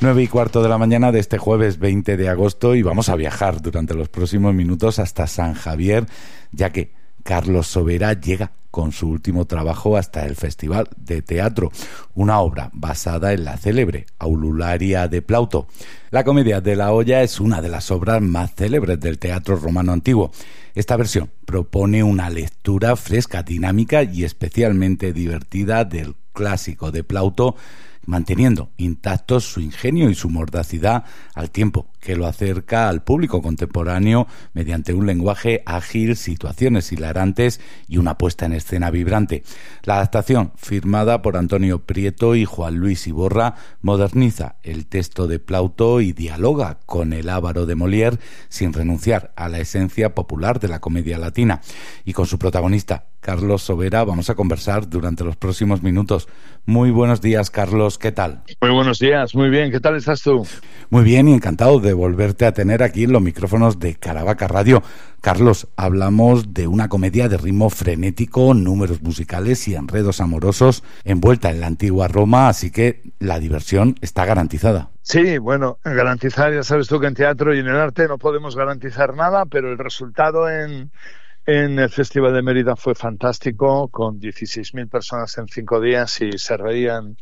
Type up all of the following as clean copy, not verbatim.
9:15 de la mañana de este jueves 20 de agosto y vamos a viajar durante los próximos minutos hasta San Javier, ya que Carlos Sobera llega con su último trabajo hasta el Festival de Teatro, una obra basada en la célebre Aulularia de Plauto. La comedia de la olla es una de las obras más célebres del teatro romano antiguo. Esta versión propone una lectura fresca, dinámica y especialmente divertida del clásico de Plauto, manteniendo intactos su ingenio y su mordacidad al tiempo que lo acerca al público contemporáneo mediante un lenguaje ágil, situaciones hilarantes y una puesta en escena vibrante. La adaptación, firmada por Antonio Prieto y Juan Luis Iborra, moderniza el texto de Plauto y dialoga con el Ávaro de Molière sin renunciar a la esencia popular de la comedia latina. Y con su protagonista, Carlos Sobera, vamos a conversar durante los próximos minutos. Muy buenos días, Carlos, ¿qué tal? Muy buenos días, muy bien, ¿qué tal estás tú? Muy bien y encantado de volverte a tener aquí en los micrófonos de Caravaca Radio. Carlos, hablamos de una comedia de ritmo frenético, números musicales y enredos amorosos envuelta en la antigua Roma, así que la diversión está garantizada. Sí, bueno, garantizar, ya sabes tú que en teatro y en el arte no podemos garantizar nada, pero el resultado en el Festival de Mérida fue fantástico, con 16.000 personas en 5 días y se reían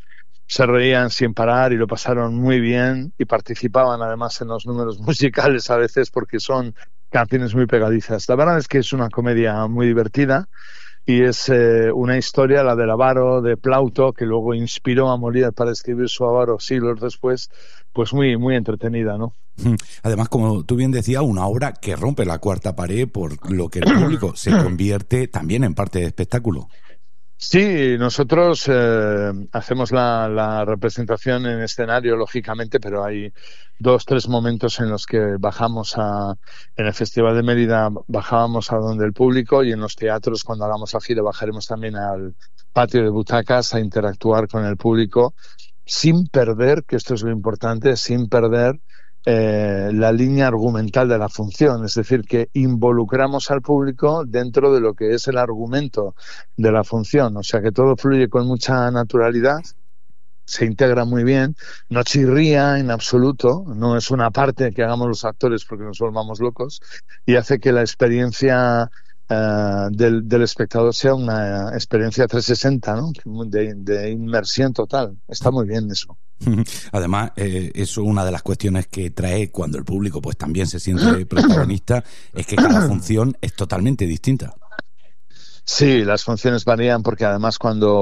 sin parar y lo pasaron muy bien y participaban además en los números musicales a veces porque son canciones muy pegadizas. La verdad es que es una comedia muy divertida y es una historia, la del Ávaro de Plauto, que luego inspiró a Molière para escribir su Ávaro siglos después, pues muy, muy entretenida, ¿no? Además, como tú bien decías, una obra que rompe la cuarta pared, por lo que el público se convierte también en parte de espectáculo. Sí, nosotros hacemos la representación en escenario, lógicamente, pero hay 2-3 momentos en los que en el Festival de Mérida bajábamos a donde el público, y en los teatros, cuando hagamos la gira, bajaremos también al patio de butacas a interactuar con el público, sin perder, que esto es lo importante, sin perder la línea argumental de la función, es decir, que involucramos al público dentro de lo que es el argumento de la función, o sea que todo fluye con mucha naturalidad, se integra muy bien, no chirría en absoluto, no es una parte que hagamos los actores porque nos volvamos locos, y hace que la experiencia del espectador sea una experiencia 360, ¿no? De inmersión total. Está muy bien eso. Además, eso es una de las cuestiones que trae cuando el público pues también se siente protagonista, es que cada función es totalmente distinta. Sí, las funciones varían porque además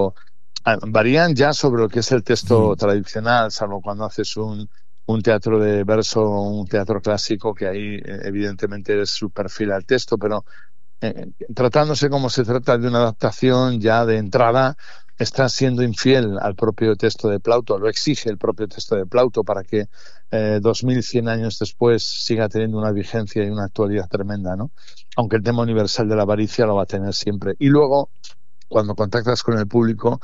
varían ya sobre lo que es el texto tradicional, salvo cuando haces un teatro de verso, un teatro clásico, que ahí evidentemente es súper fiel al texto, pero tratándose como se trata de una adaptación ya de entrada, está siendo infiel al propio texto de Plauto, lo exige el propio texto de Plauto para que 2100 años después siga teniendo una vigencia y una actualidad tremenda, ¿no? Aunque el tema universal de la avaricia lo va a tener siempre. Y luego, cuando contactas con el público,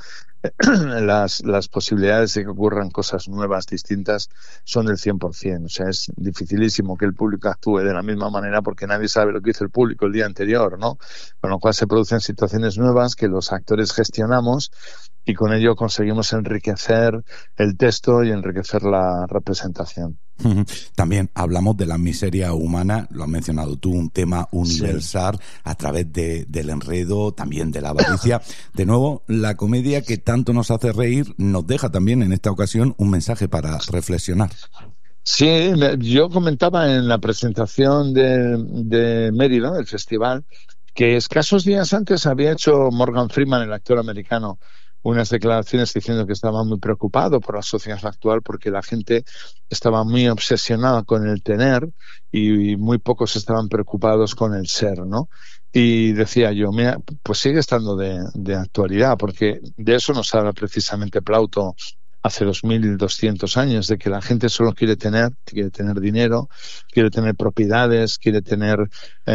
las posibilidades de que ocurran cosas nuevas, distintas, son del 100%. O sea, es dificilísimo que el público actúe de la misma manera porque nadie sabe lo que hizo el público el día anterior, ¿no? Con lo cual se producen situaciones nuevas que los actores gestionamos y con ello conseguimos enriquecer el texto y enriquecer la representación. También hablamos de la miseria humana, lo has mencionado tú, un tema universal, sí, a través del enredo, también de la avaricia. De nuevo, la comedia que tanto nos hace reír nos deja también en esta ocasión un mensaje para reflexionar. Sí, yo comentaba en la presentación de Mérida, del festival, que escasos días antes había hecho Morgan Freeman, el actor americano, unas declaraciones diciendo que estaba muy preocupado por la sociedad actual porque la gente estaba muy obsesionada con el tener y muy pocos estaban preocupados con el ser, ¿no? Y decía yo, mira, pues sigue estando de actualidad, porque de eso nos habla precisamente Plauto hace 2200 años, de que la gente solo quiere tener dinero, quiere tener propiedades, quiere tener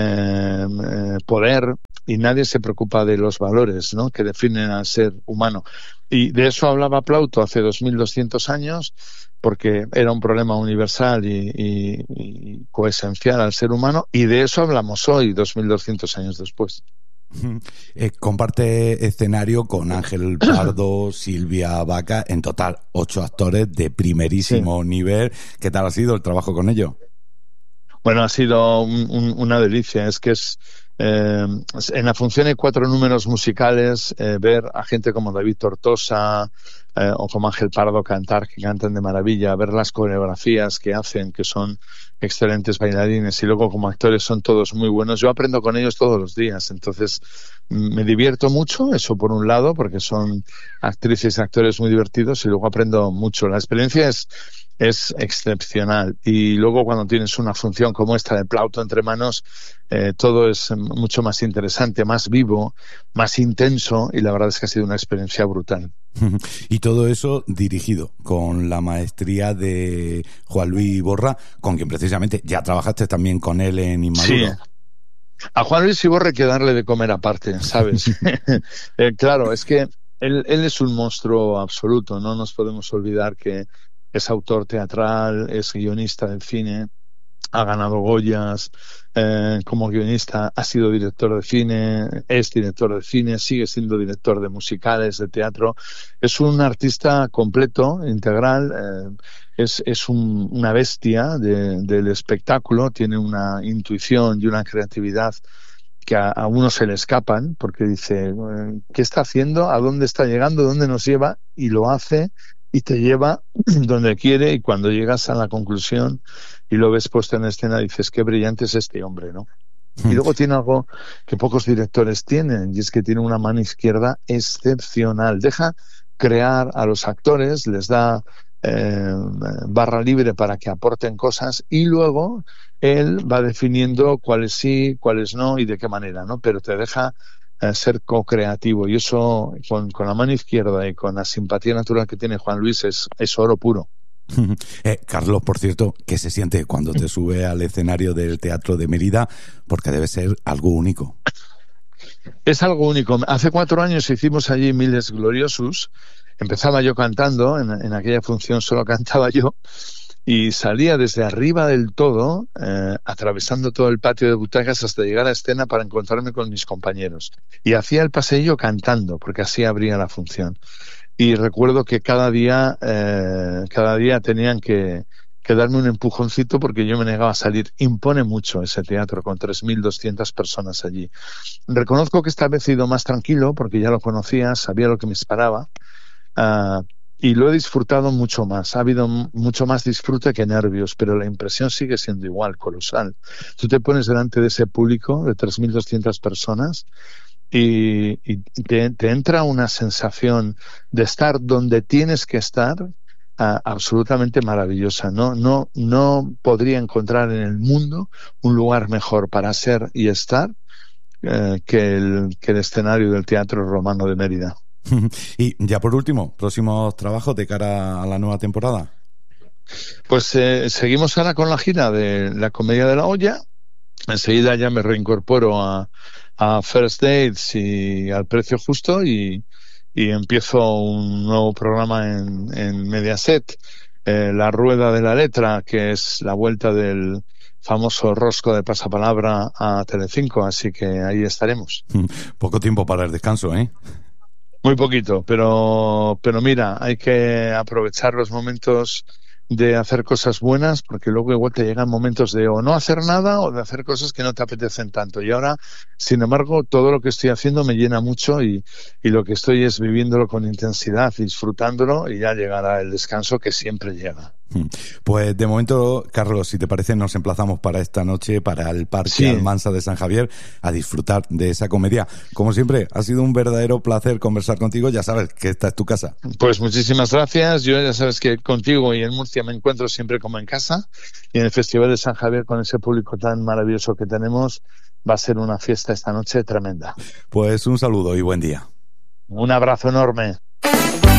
poder, y nadie se preocupa de los valores, ¿no?, que definen al ser humano. Y de eso hablaba Plauto hace 2200 años, porque era un problema universal y coesencial al ser humano, y de eso hablamos hoy, 2200 años después. Comparte escenario con Ángel Pardo, Silvia Vaca, en total 8 actores de primerísimo nivel. ¿Qué tal ha sido el trabajo con ellos? Bueno, ha sido una delicia. Es que en la función hay 4 números musicales, ver a gente como David Tortosa o como Ángel Pardo cantar, que cantan de maravilla, ver las coreografías que hacen, que son excelentes bailarines, y luego como actores son todos muy buenos. Yo aprendo con ellos todos los días, entonces me divierto mucho, eso por un lado, porque son actrices y actores muy divertidos, y luego aprendo mucho. La experiencia es excepcional, y luego cuando tienes una función como esta de Plauto entre manos, todo es mucho más interesante, más vivo, más intenso, y la verdad es que ha sido una experiencia brutal. Y todo eso dirigido con la maestría de Juan Luis Iborra, con quien precisamente ya trabajaste también con él en Inmaduro. Sí. A Juan Luis Iborra hay que darle de comer aparte, ¿sabes? Claro, es que él es un monstruo absoluto, no nos podemos olvidar que es autor teatral, es guionista del cine, ha ganado Goyas como guionista, ha sido director de cine, es director de cine, sigue siendo director de musicales, de teatro. Es un artista completo, integral, es una bestia del espectáculo, tiene una intuición y una creatividad que a uno se le escapan, porque dice, ¿qué está haciendo? ¿A dónde está llegando? ¿Dónde nos lleva? Y lo hace y te lleva donde quiere, y cuando llegas a la conclusión y lo ves puesto en escena, dices, qué brillante es este hombre, ¿no? Y luego tiene algo que pocos directores tienen, y es que tiene una mano izquierda excepcional. Deja crear a los actores, les da barra libre para que aporten cosas, y luego él va definiendo cuáles sí, cuáles no y de qué manera, ¿no? Pero te deja ser co-creativo, y eso con la mano izquierda y con la simpatía natural que tiene Juan Luis es oro puro. Carlos, por cierto, ¿qué se siente cuando te sube al escenario del Teatro de Mérida? Porque debe ser algo único. Es algo único. Hace 4 años hicimos allí Miles Gloriosus. Empezaba yo cantando, en aquella función solo cantaba yo, y salía desde arriba del todo, atravesando todo el patio de butacas hasta llegar a escena para encontrarme con mis compañeros. Y hacía el paseillo cantando, porque así abría la función. Y recuerdo que cada día tenían que darme un empujoncito, porque yo me negaba a salir. Impone mucho ese teatro con 3.200 personas allí. Reconozco que esta vez he ido más tranquilo, porque ya lo conocía, sabía lo que me esperaba. Y lo he disfrutado mucho más. Ha habido mucho más disfrute que nervios, pero la impresión sigue siendo igual, colosal. Tú te pones delante de ese público de 3.200 personas y te entra una sensación de estar donde tienes que estar, absolutamente maravillosa. No podría encontrar en el mundo un lugar mejor para ser y estar que el escenario del Teatro Romano de Mérida. Y ya por último, próximos trabajos de cara a la nueva temporada. Pues seguimos ahora con la gira de la Comedia de la Olla. Enseguida ya me reincorporo a First Dates y Al Precio Justo, y empiezo un nuevo programa en Mediaset, La Rueda de la Letra, que es la vuelta del famoso rosco de pasapalabra a Telecinco, así que ahí estaremos. Poco tiempo para el descanso, ¿eh? Muy poquito, pero mira, hay que aprovechar los momentos de hacer cosas buenas, porque luego igual te llegan momentos de o no hacer nada o de hacer cosas que no te apetecen tanto. Y ahora, sin embargo, todo lo que estoy haciendo me llena mucho, y lo que estoy es viviéndolo con intensidad, disfrutándolo, y ya llegará el descanso, que siempre llega. Pues de momento, Carlos, si te parece, nos emplazamos para esta noche, para el Parque Almansa de San Javier, a disfrutar de esa comedia. Como siempre, ha sido un verdadero placer conversar contigo. Ya sabes que esta es tu casa. Pues muchísimas gracias. Yo ya sabes que contigo y en Murcia me encuentro siempre como en casa, y en el Festival de San Javier, con ese público tan maravilloso que tenemos, va a ser una fiesta esta noche tremenda. Pues un saludo y buen día. Un abrazo enorme.